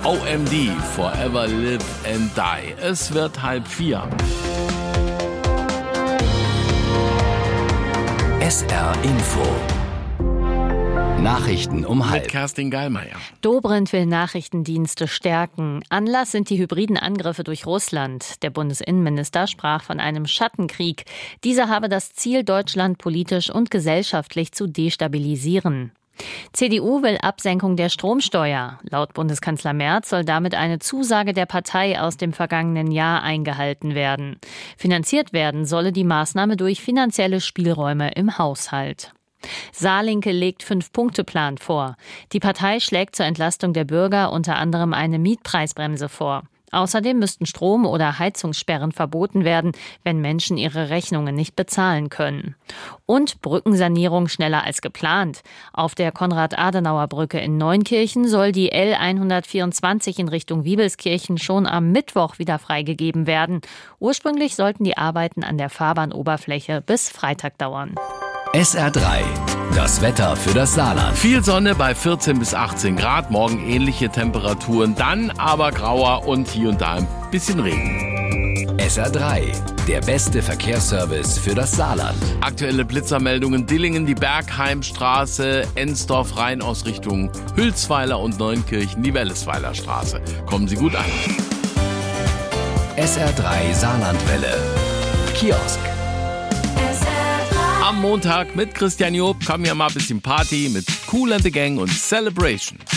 OMD, Forever Live and Die. Es wird 3:30. SR Info. Nachrichten um halb. Mit Kerstin Geilmeier. Dobrindt will Nachrichtendienste stärken. Anlass sind die hybriden Angriffe durch Russland. Der Bundesinnenminister sprach von einem Schattenkrieg. Dieser habe das Ziel, Deutschland politisch und gesellschaftlich zu destabilisieren. CDU will Absenkung der Stromsteuer. Laut Bundeskanzler Merz soll damit eine Zusage der Partei aus dem vergangenen Jahr eingehalten werden. Finanziert werden solle die Maßnahme durch finanzielle Spielräume im Haushalt. Saarlinke legt 5-Punkte-Plan vor. Die Partei schlägt zur Entlastung der Bürger unter anderem eine Mietpreisbremse vor. Außerdem müssten Strom- oder Heizungssperren verboten werden, wenn Menschen ihre Rechnungen nicht bezahlen können. Und Brückensanierung schneller als geplant. Auf der Konrad-Adenauer-Brücke in Neunkirchen soll die L124 in Richtung Wiebelskirchen schon am Mittwoch wieder freigegeben werden. Ursprünglich sollten die Arbeiten an der Fahrbahnoberfläche bis Freitag dauern. SR3, das Wetter für das Saarland. Viel Sonne bei 14 bis 18 Grad, morgen ähnliche Temperaturen, dann aber grauer und hier und da ein bisschen Regen. SR3, der beste Verkehrsservice für das Saarland. Aktuelle Blitzermeldungen: Dillingen, die Bergheimstraße, Ensdorf rein aus Richtung Hülsweiler und Neunkirchen, die Wellesweiler Straße. Kommen Sie gut an. SR3 Saarlandwelle. Kiosk. Am Montag mit Christian Job kam ja mal ein bisschen Party mit Kool and the Gang und Celebration.